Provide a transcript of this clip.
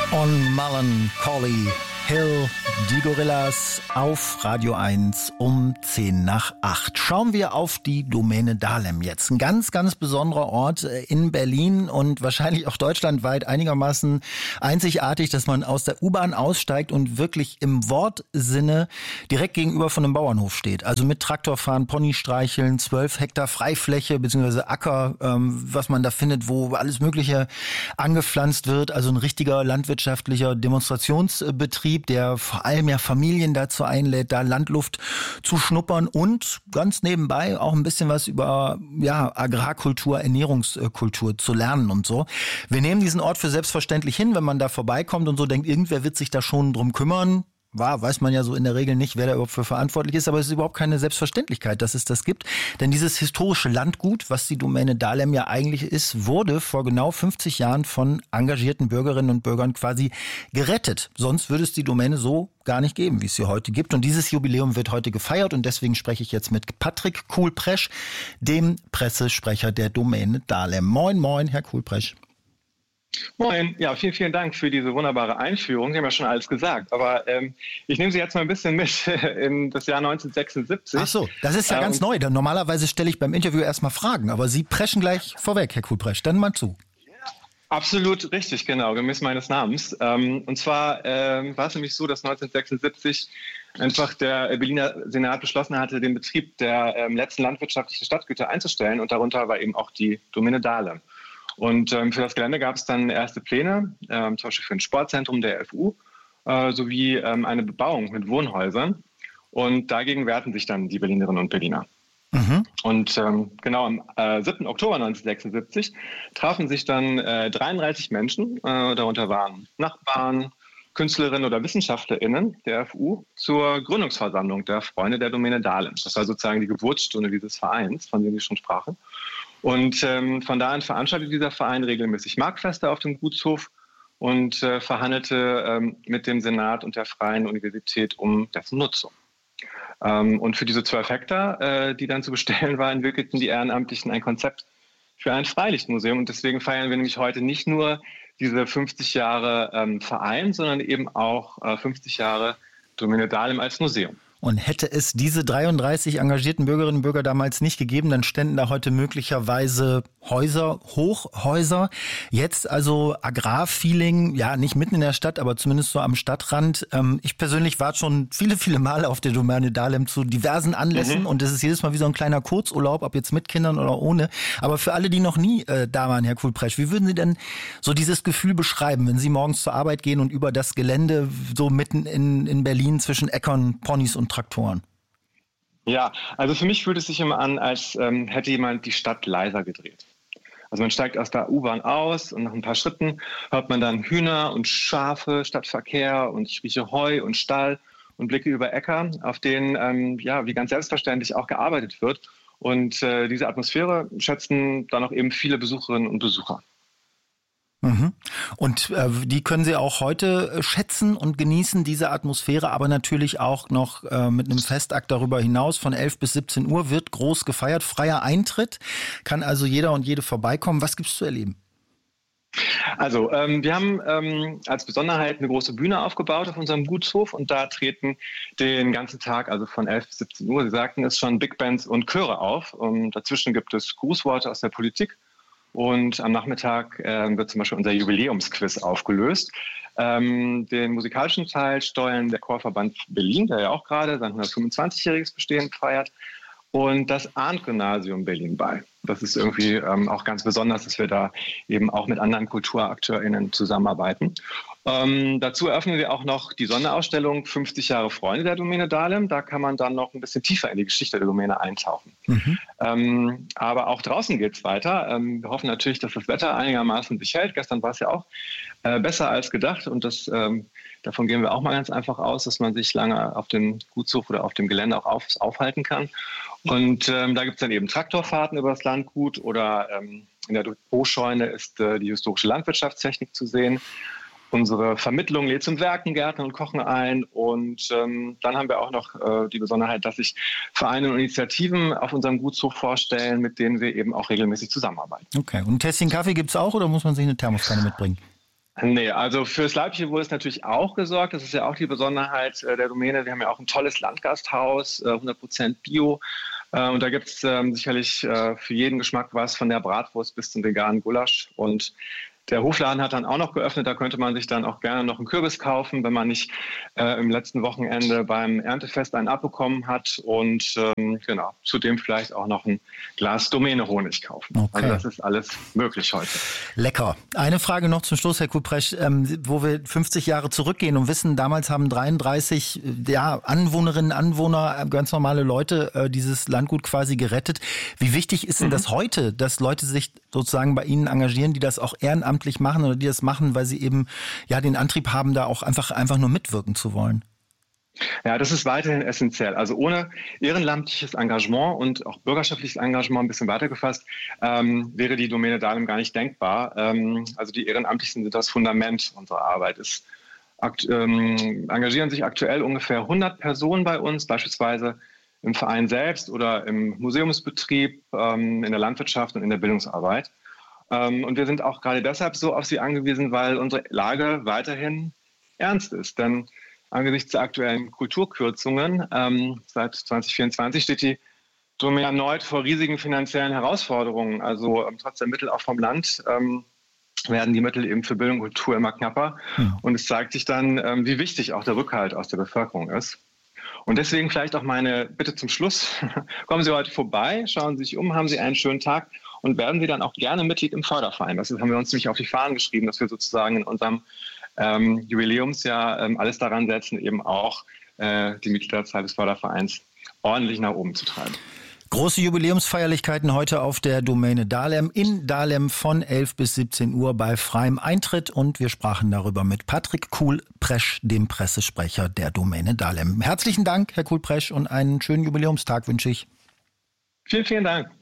On Melancholy Hill, die Gorillas auf Radio 1 um 7:50. Schauen wir auf die Domäne Dahlem jetzt. Ein ganz, ganz besonderer Ort in Berlin und wahrscheinlich auch deutschlandweit einigermaßen einzigartig, dass man aus der U-Bahn aussteigt und wirklich im Wortsinne direkt gegenüber von einem Bauernhof steht. Also mit Traktorfahren, Pony streicheln, 12 Hektar Freifläche bzw. Acker, was man da findet, wo alles Mögliche angepflanzt wird. Also ein richtiger landwirtschaftlicher Demonstrationsbetrieb, der vor allem ja Familien dazu einlädt, da Landluft zu schnuppern und ganz nebenbei auch ein bisschen was über Agrarkultur, Ernährungskultur zu lernen und so. Wir nehmen diesen Ort für selbstverständlich hin, wenn man da vorbeikommt und so denkt, irgendwer wird sich da schon drum kümmern. Weiß man ja so in der Regel nicht, wer da überhaupt für verantwortlich ist, aber es ist überhaupt keine Selbstverständlichkeit, dass es das gibt. Denn dieses historische Landgut, was die Domäne Dahlem ja eigentlich ist, wurde vor genau 50 Jahren von engagierten Bürgerinnen und Bürgern quasi gerettet. Sonst würde es die Domäne so gar nicht geben, wie es sie heute gibt. Und dieses Jubiläum wird heute gefeiert und deswegen spreche ich jetzt mit Patrick Kuhlpresch, dem Pressesprecher der Domäne Dahlem. Moin, moin, Herr Kuhlpresch. Moin, ja, vielen, vielen Dank für diese wunderbare Einführung. Sie haben ja schon alles gesagt, aber ich nehme Sie jetzt mal ein bisschen mit in das Jahr 1976. Ach so, das ist ja ganz neu. Normalerweise stelle ich beim Interview erstmal Fragen, aber Sie preschen gleich vorweg, Herr Kuhlpresch. Dann mal zu. Absolut richtig, genau, gemäß meines Namens. Und zwar war es nämlich so, dass 1976 einfach der Berliner Senat beschlossen hatte, den Betrieb der letzten landwirtschaftlichen Stadtgüter einzustellen und darunter war eben auch die Domäne Dahlem. Und für das Gelände gab es dann erste Pläne, zum Beispiel für ein Sportzentrum der FU, sowie eine Bebauung mit Wohnhäusern. Und dagegen wehrten sich dann die Berlinerinnen und Berliner. Mhm. Und genau am 7. Oktober 1976 trafen sich dann 33 Menschen, darunter waren Nachbarn, Künstlerinnen oder WissenschaftlerInnen der FU, zur Gründungsversammlung der Freunde der Domäne Dahlem. Das war sozusagen die Geburtsstunde dieses Vereins, von dem Sie schon sprachen. Und von da an veranstaltete dieser Verein regelmäßig Marktfeste auf dem Gutshof und verhandelte mit dem Senat und der Freien Universität um dessen Nutzung. Und für diese 12 Hektar, die dann zu bestellen waren, entwickelten die Ehrenamtlichen ein Konzept für ein Freilichtmuseum. Und deswegen feiern wir nämlich heute nicht nur diese 50 Jahre Verein, sondern eben auch 50 Jahre Domäne Dahlem als Museum. Und hätte es diese 33 engagierten Bürgerinnen und Bürger damals nicht gegeben, dann ständen da heute möglicherweise Häuser, Hochhäuser. Jetzt also Agrarfeeling, ja nicht mitten in der Stadt, aber zumindest so am Stadtrand. Ich persönlich war schon viele, viele Male auf der Domäne Dahlem zu diversen Anlässen und es ist jedes Mal wie so ein kleiner Kurzurlaub, ob jetzt mit Kindern oder ohne. Aber für alle, die noch nie da waren, Herr Kuhlpresch, wie würden Sie denn so dieses Gefühl beschreiben, wenn Sie morgens zur Arbeit gehen und über das Gelände so mitten in Berlin zwischen Äckern, Ponys und Traktoren? Ja, also für mich fühlt es sich immer an, als hätte jemand die Stadt leiser gedreht. Also man steigt aus der U-Bahn aus und nach ein paar Schritten hört man dann Hühner und Schafe statt Verkehr und ich rieche Heu und Stall und blicke über Äcker, auf denen wie ganz selbstverständlich auch gearbeitet wird. Und diese Atmosphäre schätzen dann auch eben viele Besucherinnen und Besucher. Mhm. Und die können Sie auch heute schätzen und genießen, diese Atmosphäre, aber natürlich auch noch mit einem Festakt darüber hinaus. Von 11 bis 17 Uhr wird groß gefeiert, freier Eintritt, kann also jeder und jede vorbeikommen. Was gibt's zu erleben? Also wir haben als Besonderheit eine große Bühne aufgebaut auf unserem Gutshof und da treten den ganzen Tag, also von 11 bis 17 Uhr, Sie sagten es schon, Big Bands und Chöre auf. Und dazwischen gibt es Grußworte aus der Politik. Und am Nachmittag wird zum Beispiel unser Jubiläumsquiz aufgelöst. Den musikalischen Teil steuern der Chorverband Berlin, der ja auch gerade sein 125-jähriges Bestehen feiert, und das Arndt-Gymnasium Berlin bei. Das ist irgendwie auch ganz besonders, dass wir da eben auch mit anderen KulturakteurInnen zusammenarbeiten. Dazu eröffnen wir auch noch die Sonderausstellung 50 Jahre Freunde der Domäne Dahlem. Da kann man dann noch ein bisschen tiefer in die Geschichte der Domäne eintauchen. Mhm. Aber auch draußen geht es weiter. Wir hoffen natürlich, dass das Wetter einigermaßen sich hält. Gestern war es ja auch besser als gedacht und davon gehen wir auch mal ganz einfach aus, dass man sich lange auf dem Gutshof oder auf dem Gelände auch aufhalten kann. Und da gibt es dann eben Traktorfahrten über das Landgut oder in der Depotscheune ist die historische Landwirtschaftstechnik zu sehen. Unsere Vermittlung lädt zum Werken, Gärtnern und Kochen ein. Und dann haben wir auch noch die Besonderheit, dass sich Vereine und Initiativen auf unserem Gutshof vorstellen, mit denen wir eben auch regelmäßig zusammenarbeiten. Okay, und ein Tässchen Kaffee gibt es auch oder muss man sich eine Thermoskanne mitbringen? Nee, also fürs Leibliche wurde es natürlich auch gesorgt. Das ist ja auch die Besonderheit der Domäne. Wir haben ja auch ein tolles Landgasthaus, 100% Bio. Und da gibt es sicherlich für jeden Geschmack was, von der Bratwurst bis zum veganen Gulasch. Und der Hofladen hat dann auch noch geöffnet. Da könnte man sich dann auch gerne noch einen Kürbis kaufen, wenn man nicht im letzten Wochenende beim Erntefest einen abbekommen hat. Und genau, zudem vielleicht auch noch ein Glas Domäne-Honig kaufen. Okay. Also das ist alles möglich heute. Lecker. Eine Frage noch zum Schluss, Herr Kupresch, wo wir 50 Jahre zurückgehen und wissen, damals haben 33 Anwohnerinnen, Anwohner, ganz normale Leute dieses Landgut quasi gerettet. Wie wichtig ist denn das heute, dass Leute sich sozusagen bei Ihnen engagieren, die das auch ehrenamtlich machen oder die das machen, weil sie eben den Antrieb haben, da auch einfach nur mitwirken zu wollen? Ja, das ist weiterhin essentiell. Also ohne ehrenamtliches Engagement und auch bürgerschaftliches Engagement ein bisschen weitergefasst, wäre die Domäne Dahlem gar nicht denkbar. Also die Ehrenamtlichen sind das Fundament unserer Arbeit. Es engagieren sich aktuell ungefähr 100 Personen bei uns, beispielsweise im Verein selbst oder im Museumsbetrieb, in der Landwirtschaft und in der Bildungsarbeit. Und wir sind auch gerade deshalb so auf sie angewiesen, weil unsere Lage weiterhin ernst ist. Denn angesichts der aktuellen Kulturkürzungen seit 2024 steht die Domäne erneut vor riesigen finanziellen Herausforderungen. Also trotz der Mittel auch vom Land werden die Mittel eben für Bildung und Kultur immer knapper. Und es zeigt sich dann, wie wichtig auch der Rückhalt aus der Bevölkerung ist. Und deswegen vielleicht auch meine Bitte zum Schluss. Kommen Sie heute vorbei, schauen Sie sich um, haben Sie einen schönen Tag und werden Sie dann auch gerne Mitglied im Förderverein. Das haben wir uns nämlich auf die Fahnen geschrieben, dass wir sozusagen in unserem Jubiläumsjahr alles daran setzen, eben auch die Mitgliederzahl des Fördervereins ordentlich nach oben zu treiben. Große Jubiläumsfeierlichkeiten heute auf der Domäne Dahlem in Dahlem von 11 bis 17 Uhr bei freiem Eintritt. Und wir sprachen darüber mit Patrick Kuhl-Presch, dem Pressesprecher der Domäne Dahlem. Herzlichen Dank, Herr Kuhl-Presch, und einen schönen Jubiläumstag wünsche ich. Vielen, vielen Dank.